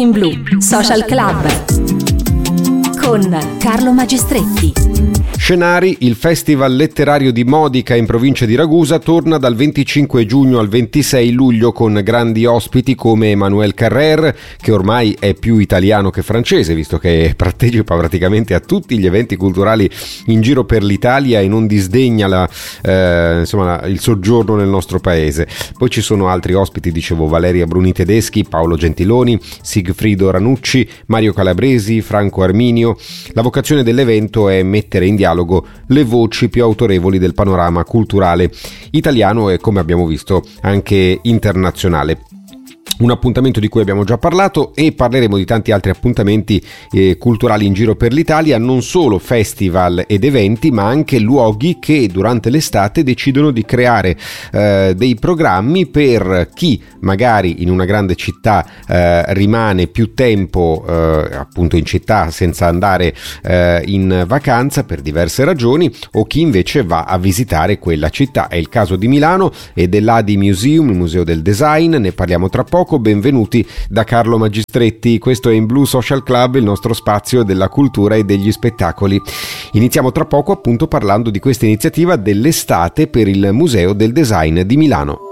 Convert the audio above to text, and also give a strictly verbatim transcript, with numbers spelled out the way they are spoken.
In Blu Social Club con Carlo Magistretti. Scenari, il Festival letterario di Modica in provincia di Ragusa torna dal venticinque giugno al ventisei luglio con grandi ospiti come Emmanuel Carrère, che ormai è più italiano che francese, visto che partecipa praticamente a tutti gli eventi culturali in giro per l'Italia e non disdegna la, eh, insomma, il soggiorno nel nostro paese. Poi ci sono altri ospiti, dicevo, Valeria Bruni Tedeschi, Paolo Gentiloni, Sigfrido Ranucci, Mario Calabresi, Franco Arminio. La vocazione dell'evento è mettere in dialogo le voci più autorevoli del panorama culturale italiano e, come abbiamo visto, anche internazionale. Un appuntamento di cui abbiamo già parlato e parleremo di tanti altri appuntamenti eh, culturali in giro per l'Italia, non solo festival ed eventi, ma anche luoghi che durante l'estate decidono di creare eh, dei programmi per chi magari in una grande città eh, rimane più tempo eh, appunto in città senza andare eh, in vacanza per diverse ragioni, o chi invece va a visitare quella città. È il caso di Milano e dell'A D I Museum, il Museo del Design. Ne parliamo tra poco. Benvenuti da Carlo Magistretti. Questo è In Blu Social Club, il nostro spazio della cultura e degli spettacoli. Iniziamo tra poco appunto parlando di questa iniziativa dell'estate per il Museo del Design di Milano.